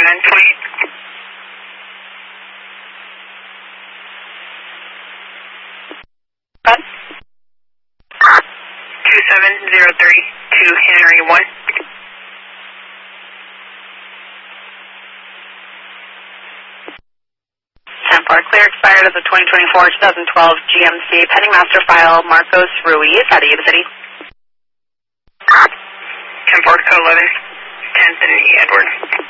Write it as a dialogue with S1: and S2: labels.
S1: 2928. 27032 Henry 1.
S2: 10-4, clear expired of the 2024-2012 GMC pending master file Marcos Ruiz out of Yuba City.
S1: 10-4, code 11, 10th and E. Edward.